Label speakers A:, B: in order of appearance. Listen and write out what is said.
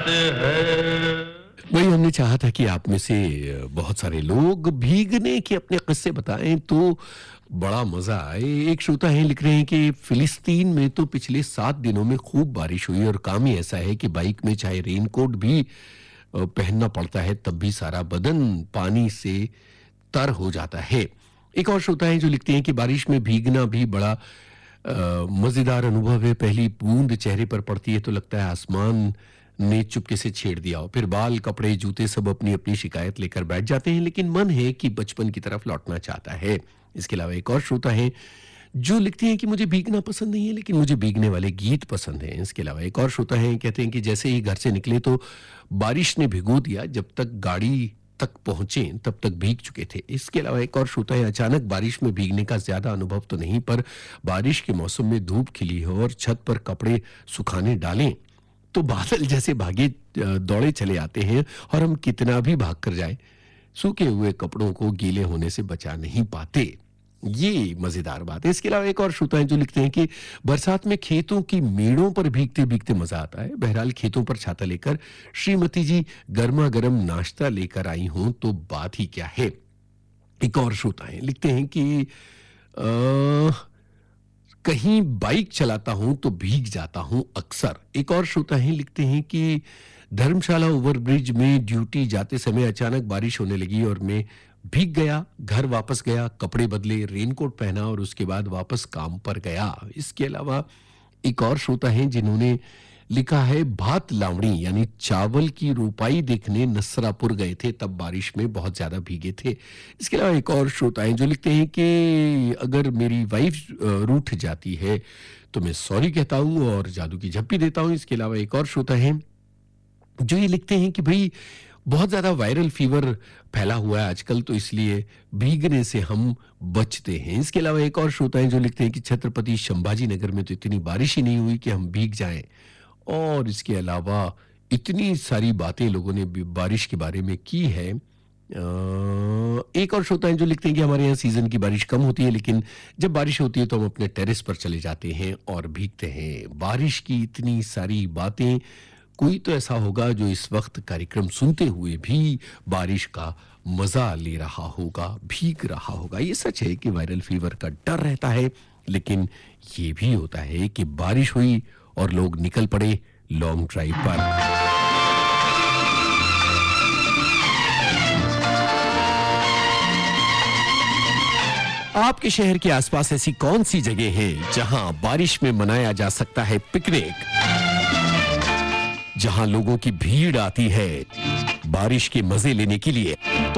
A: बात है।
B: वही हमने चाहा था कि आप में से बहुत सारे लोग भीगने के अपने किस्से बताएं तो बड़ा मजा आए। एक श्रोता है लिख रहे हैं कि फिलिस्तीन में तो पिछले 7 दिनों में खूब बारिश हुई और काम ही ऐसा है कि बाइक में चाहे रेनकोट भी पहनना पड़ता है तब भी सारा बदन पानी से तर हो जाता है। एक और श्रोता है जो लिखते हैं कि बारिश में भीगना भी बड़ा मजेदार अनुभव है। पहली बूंद चेहरे पर पड़ती है तो लगता है आसमान ने चुपके से छेड़ दिया हो, फिर बाल कपड़े जूते सब अपनी अपनी शिकायत लेकर बैठ जाते हैं, लेकिन मन है कि बचपन की तरफ लौटना चाहता है। इसके अलावा एक और श्रोता है जो लिखते हैं कि मुझे भीगना पसंद नहीं है लेकिन मुझे भीगने वाले गीत पसंद हैं। इसके अलावा एक और श्रोता है कहते हैं कि जैसे ही घर से निकले तो बारिश ने भिगो दिया, जब तक गाड़ी तक पहुंचे तब तक भीग चुके थे। इसके अलावा एक और श्रोता है अचानक बारिश में भीगने का ज्यादा अनुभव तो नहीं, पर बारिश के मौसम में धूप खिली हो और छत पर कपड़े सुखाने डालें तो बादल जैसे भागे दौड़े चले आते हैं और हम कितना भी भाग कर जाएं सूखे हुए कपड़ों को गीले होने से बचा नहीं पाते। ये मजेदार बात है। इसके अलावा एक और श्रोता है जो लिखते हैं कि बरसात में खेतों की मेड़ों पर भीगते भीगते मजा आता है। बहरहाल खेतों पर छाता लेकर श्रीमती जी गर्मा गर्म नाश्ता लेकर आई हूं तो बात ही क्या है। एक और श्रोता है लिखते हैं कि कहीं बाइक चलाता हूं तो भीग जाता हूं अक्सर। एक और श्रोता है लिखते हैं कि धर्मशाला ओवरब्रिज में ड्यूटी जाते समय अचानक बारिश होने लगी और मैं भीग गया, घर वापस गया, कपड़े बदले, रेनकोट पहना और उसके बाद वापस काम पर गया। इसके अलावा एक और श्रोता है जिन्होंने लिखा है भात लावणी यानी चावल की रोपाई देखने नसरापुर गए थे, तब बारिश में बहुत ज्यादा भीगे थे। इसके अलावा एक और श्रोता है जो लिखते हैं कि अगर मेरी वाइफ रूठ जाती है तो मैं सॉरी कहता हूं और जादू की झप्पी देता हूं। इसके अलावा एक और श्रोता है जो ये लिखते हैं कि भाई बहुत ज्यादा वायरल फीवर फैला हुआ है आजकल तो इसलिए भीगने से हम बचते हैं। इसके अलावा एक और श्रोता है जो लिखते हैं कि छत्रपति संभाजी नगर में तो इतनी बारिश ही नहीं हुई कि हम भीग जाएं। और इसके अलावा इतनी सारी बातें लोगों ने बारिश के बारे में की है। एक और श्रोता है जो लिखते हैं कि हमारे यहाँ सीजन की बारिश कम होती है लेकिन जब बारिश होती है तो हम अपने टेरेस पर चले जाते हैं और भीगते हैं। बारिश की इतनी सारी बातें, कोई तो ऐसा होगा जो इस वक्त कार्यक्रम सुनते हुए भी बारिश का मजा ले रहा होगा, भीग रहा होगा। ये सच है कि वायरल फीवर का डर रहता है लेकिन ये भी होता है कि बारिश हुई और लोग निकल पड़े लॉन्ग ड्राइव पर। आपके शहर के आसपास ऐसी कौन सी जगह है जहां बारिश में मनाया जा सकता है पिकनिक, जहां लोगों की भीड़ आती है बारिश के मजे लेने के लिए?